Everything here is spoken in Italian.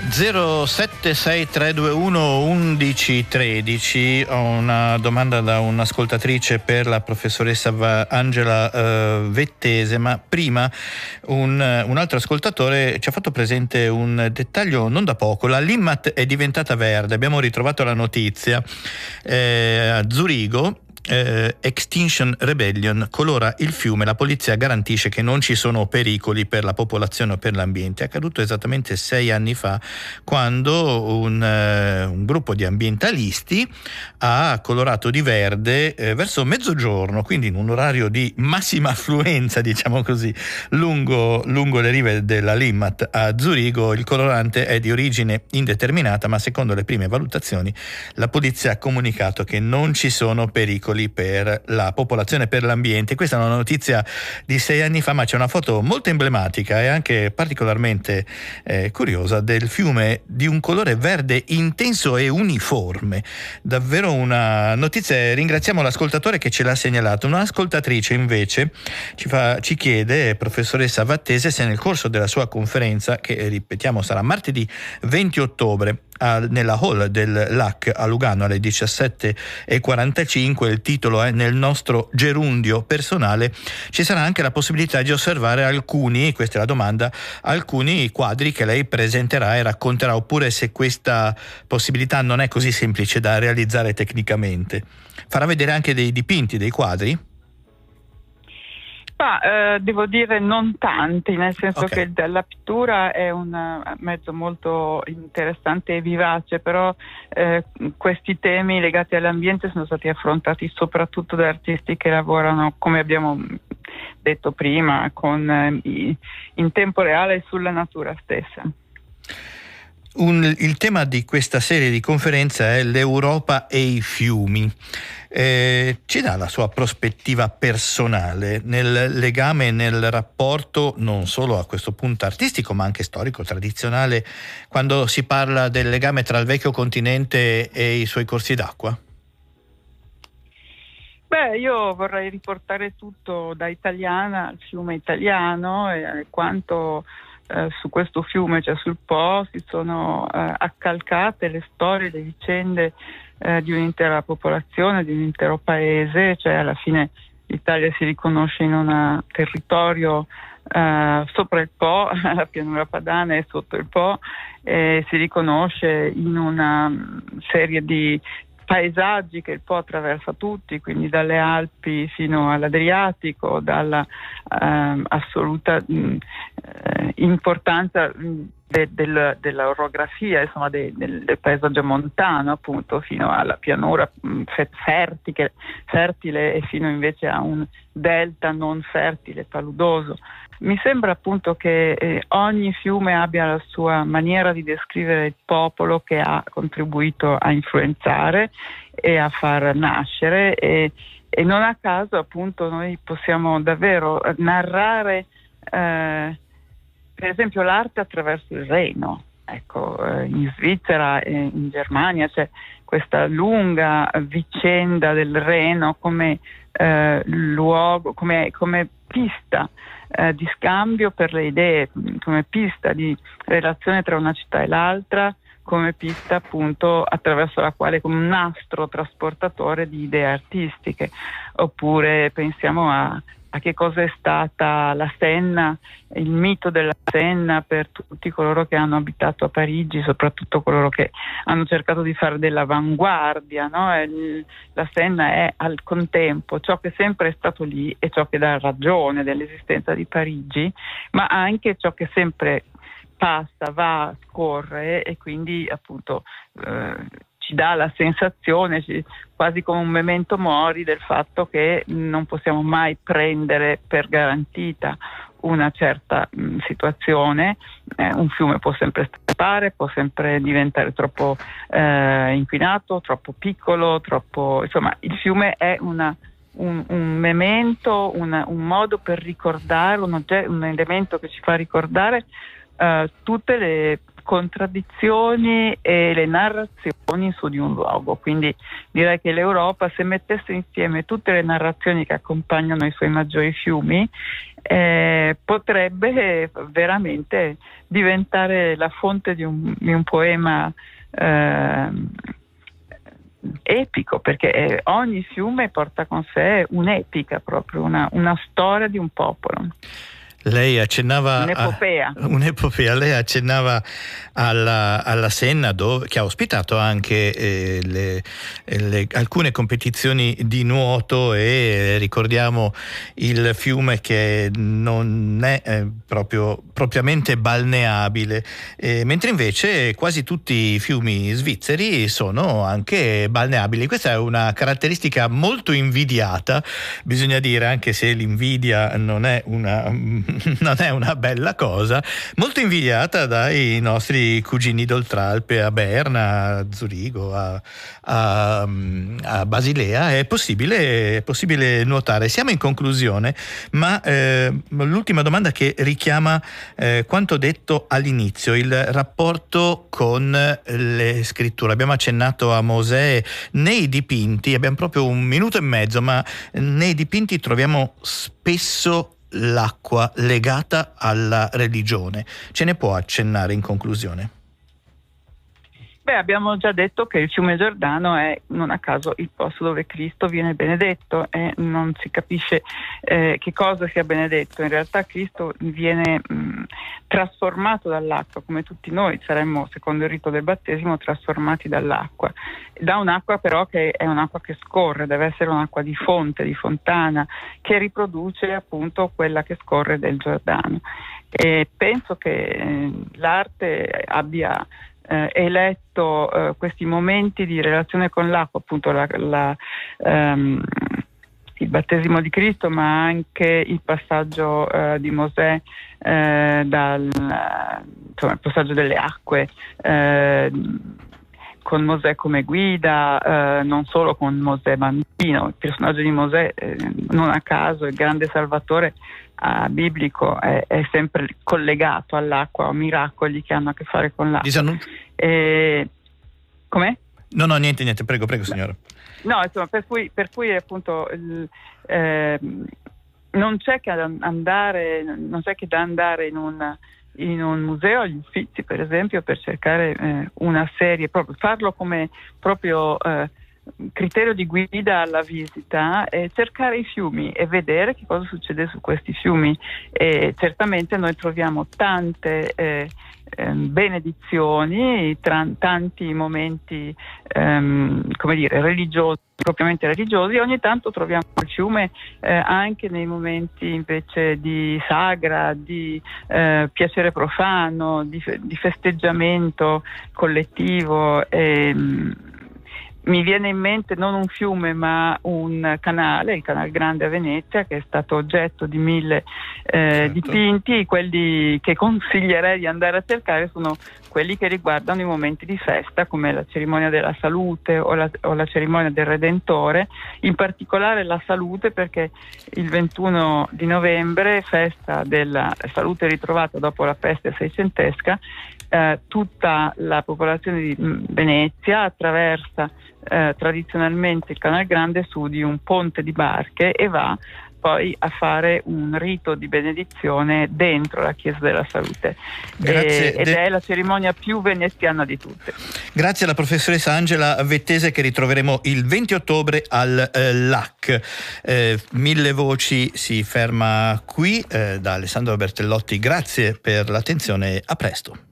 07631 1113. Ho una domanda da un'ascoltatrice per la professoressa Angela Vettese, ma prima un altro ascoltatore ci ha fatto presente un dettaglio non da poco. La Limmat è diventata verde, abbiamo ritrovato la notizia a Zurigo. Extinction Rebellion colora il fiume, la polizia garantisce che non ci sono pericoli per la popolazione o per l'ambiente. È accaduto esattamente 6 anni fa, quando un gruppo di ambientalisti ha colorato di verde verso mezzogiorno, quindi in un orario di massima affluenza, diciamo così, lungo le rive della Limmat a Zurigo. Il colorante è di origine indeterminata, ma secondo le prime valutazioni la polizia ha comunicato che non ci sono pericoli per la popolazione e per l'ambiente. Questa è una notizia di 6 anni fa, ma c'è una foto molto emblematica e anche particolarmente curiosa del fiume di un colore verde intenso e uniforme. Davvero una notizia. Ringraziamo l'ascoltatore che ce l'ha segnalato. Un'ascoltatrice invece ci chiede, professoressa Vattese, se nel corso della sua conferenza, che ripetiamo sarà martedì 20 ottobre nella hall del LAC a Lugano alle 17:45, il titolo è "Nel nostro gerundio personale", ci sarà anche la possibilità di osservare alcuni, questa è la domanda, alcuni quadri che lei presenterà e racconterà, oppure se questa possibilità non è così semplice da realizzare tecnicamente. Farà vedere anche dei dipinti, dei quadri? Devo dire non tanti, nel senso Okay. che la pittura è un mezzo molto interessante e vivace, però questi temi legati all'ambiente sono stati affrontati soprattutto da artisti che lavorano, come abbiamo detto prima, in tempo reale sulla natura stessa. Il tema di questa serie di conferenze è l'Europa e i fiumi. Ci dà la sua prospettiva personale nel legame, nel rapporto non solo a questo punto artistico ma anche storico, tradizionale, quando si parla del legame tra il vecchio continente e i suoi corsi d'acqua? Io vorrei riportare tutto da italiana al fiume italiano e quanto su questo fiume, cioè sul Po, si sono accalcate le storie, le vicende di un'intera popolazione, di un intero paese. Cioè alla fine l'Italia si riconosce in un territorio sopra il Po, la pianura padana è sotto il Po, e si riconosce in una serie di paesaggi che il Po attraversa tutti, quindi dalle Alpi fino all'Adriatico, dalla assoluta importanza dell'orografia, insomma, del paesaggio montano, appunto, fino alla pianura fertile e fino invece a un delta non fertile, paludoso. Mi sembra appunto che ogni fiume abbia la sua maniera di descrivere il popolo che ha contribuito a influenzare e a far nascere, e non a caso appunto noi possiamo davvero narrare per esempio l'arte attraverso il Reno. Ecco, in Svizzera e in Germania c'è questa lunga vicenda del Reno come luogo, come pista di scambio per le idee, come pista di relazione tra una città e l'altra, come pista appunto attraverso la quale, come un nastro trasportatore di idee artistiche. Oppure pensiamo a che cosa è stata la Senna, il mito della Senna per tutti coloro che hanno abitato a Parigi, soprattutto coloro che hanno cercato di fare dell'avanguardia, no? La Senna è al contempo ciò che sempre è stato lì e ciò che dà ragione dell'esistenza di Parigi, ma anche ciò che sempre passa, va, scorre, e quindi appunto ci dà la sensazione, quasi come un memento mori, del fatto che non possiamo mai prendere per garantita una certa situazione. Un fiume può sempre strappare, può sempre diventare troppo inquinato, troppo piccolo, insomma il fiume è un memento, un modo per ricordare, un elemento che ci fa ricordare tutte le contraddizioni e le narrazioni su di un luogo. Quindi direi che l'Europa, se mettesse insieme tutte le narrazioni che accompagnano i suoi maggiori fiumi, potrebbe veramente diventare la fonte di un poema epico, perché ogni fiume porta con sé un'epica, proprio una storia di un popolo. Lei accennava un'epopea. Lei accennava alla Senna, che ha ospitato anche alcune competizioni di nuoto, e ricordiamo il fiume che non è propriamente balneabile, mentre invece quasi tutti i fiumi svizzeri sono anche balneabili. Questa è una caratteristica molto invidiata, bisogna dire, anche se l'invidia non è una bella cosa, molto invidiata dai nostri cugini d'Oltralpe, a Berna, a Zurigo, a Basilea. È possibile nuotare. Siamo in conclusione, ma l'ultima domanda che richiama quanto detto all'inizio, il rapporto con le scritture. Abbiamo accennato a Mosè. Nei dipinti, abbiamo proprio un minuto e mezzo, ma nei dipinti troviamo spesso l'acqua legata alla religione. Ce ne può accennare in conclusione? Abbiamo già detto che il fiume Giordano è, non a caso, il posto dove Cristo viene benedetto, e non si capisce che cosa sia benedetto. In realtà Cristo viene trasformato dall'acqua, come tutti noi saremmo, secondo il rito del battesimo, trasformati dall'acqua, da un'acqua però che è un'acqua che scorre, deve essere un'acqua di fonte, di fontana, che riproduce appunto quella che scorre del Giordano. E penso che l'arte abbia eletto questi momenti di relazione con l'acqua, appunto il battesimo di Cristo, ma anche il passaggio di Mosè, il passaggio delle acque, con Mosè come guida, non solo con Mosè bambino. Il personaggio di Mosè, non a caso, il grande salvatore biblico, è sempre collegato all'acqua, a miracoli che hanno a che fare con l'acqua. Com'è? No, niente, prego signora. No, insomma, per cui appunto non c'è che da andare in un museo agli Uffizi, per esempio, per cercare una serie, proprio farlo come proprio criterio di guida alla visita, cercare i fiumi e vedere che cosa succede su questi fiumi. E certamente noi troviamo tante benedizioni, tanti momenti religiosi, propriamente religiosi. Ogni tanto troviamo il fiume anche nei momenti invece di sagra, di piacere profano, di festeggiamento collettivo. Mi viene in mente non un fiume ma un canale, il Canal Grande a Venezia, che è stato oggetto di 1000 dipinti. Quelli che consiglierei di andare a cercare sono quelli che riguardano i momenti di festa, come la cerimonia della salute o la cerimonia del Redentore, in particolare la salute, perché il 21 di novembre, festa della salute ritrovata dopo la peste seicentesca, tutta la popolazione di Venezia attraversa tradizionalmente il Canal Grande su di un ponte di barche e va poi a fare un rito di benedizione dentro la Chiesa della Salute. Ed è la cerimonia più veneziana di tutte. Grazie alla professoressa Angela Vettese, che ritroveremo il 20 ottobre al LAC. Mille Voci si ferma qui. Da Alessandro Bertellotti, grazie per l'attenzione, a presto.